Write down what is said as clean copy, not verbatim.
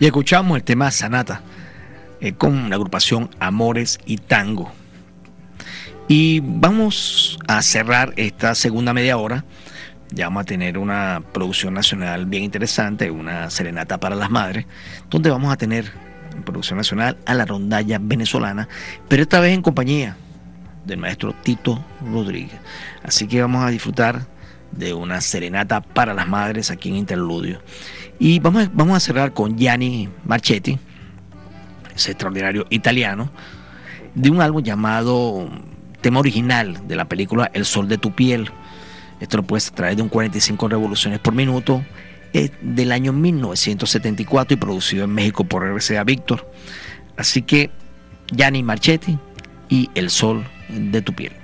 Y escuchamos el tema Sanata con la agrupación Amores y Tango. Y vamos a cerrar esta segunda media hora. Ya vamos a tener una producción nacional bien interesante, una serenata para las madres, donde vamos a tener en producción nacional a la rondalla venezolana, pero esta vez en compañía del maestro Tito Rodríguez. Así que vamos a disfrutar de una serenata para las madres aquí en Interludio. Y vamos a cerrar con Gianni Marchetti, ese extraordinario italiano, de un álbum llamado tema original de la película El Sol de tu Piel. Esto lo puedes traer de un 45 revoluciones por minuto, del año 1974 y producido en México por RCA Víctor. Así que Gianni Marchetti y El Sol de tu Piel.